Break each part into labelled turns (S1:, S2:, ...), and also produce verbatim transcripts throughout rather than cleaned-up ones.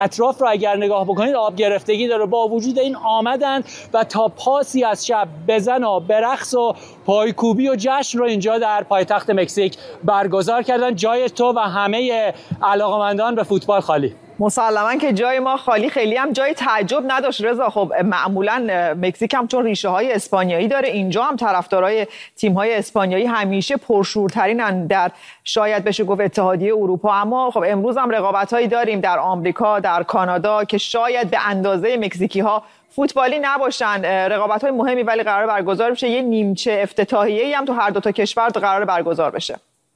S1: اطراف رو اگر نگاه بکنید آب گرفتگی داره. با وجود این آمدن و تا پاسی از شب بزن و برقص و پایکوبی و جشن رو اینجا در پایتخت مکزیک برگزار کردن. جای تو و همه علاقمندان به فوتبال خالی.
S2: مسلماً که جای ما خالی. خیلی هم جای تعجب نداشت رضا. خب معمولاً مکزیک هم چون ریشه های اسپانیایی داره، اینجا هم طرفدارای تیم های اسپانیایی همیشه پرشورترینن در شاید بشه گفت اتحادیه اروپا. اما خب امروز هم رقابت هایی داریم در آمریکا، در کانادا که شاید به اندازه مکزیکی ها فوتبالی نباشن. رقابت های مهمی ولی قرار برگزار بشه. یه نیمچه افتتاحیه‌ای هم تو هر دو تا کشور قرار برگزار بشه.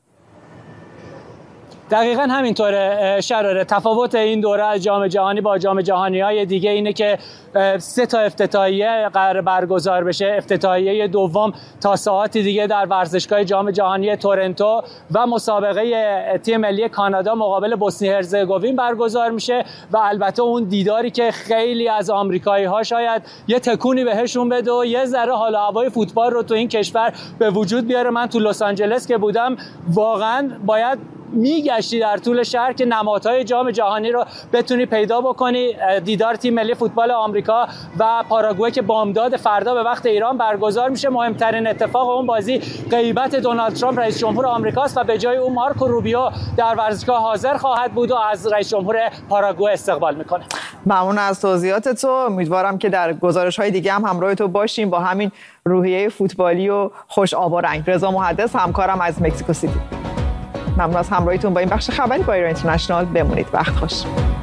S1: دقیقاً همینطوره شراره. تفاوت این دوره از جام جهانی با جام جهانی‌های دیگه اینه که سه تا افتتاحیه قرار برگزار بشه. افتتاحیه دوم تا ساعتی دیگه در ورزشگاه جام جهانی تورنتو و مسابقه تیم ملی کانادا مقابل بوسنی هرزگوین برگزار میشه و البته اون دیداری که خیلی از آمریکایی‌ها شاید یه تکونی بهشون بده و یه ذره حال و هوای فوتبال رو تو این کشور به وجود بیاره. من تو لس آنجلس که بودم واقعاً باید میگشتی در طول شهر که نمادهای جام جهانی رو بتونی پیدا بکنی. دیدار تیم ملی فوتبال آمریکا و پاراگوئه که بامداد فردا به وقت ایران برگزار میشه. مهمترین اتفاق اون بازی غیبت دونالد ترامپ رئیس جمهور آمریکاست و به جای اون مارکو روبیو در ورزشگاه حاضر خواهد بود و از رئیس جمهور پاراگوئه استقبال میکنه.
S2: ممنون از توضیحات تو. امیدوارم که در گزارش‌های دیگه هم همراه تو باشیم با همین روحیه فوتبالی و خوش آب و رنگ. رضا محدث همکارم از مکزیکو سیتی. ممنون از همراهیتون با این بخش خبری با ایران اینترنشنال. بمونید وقت خوش.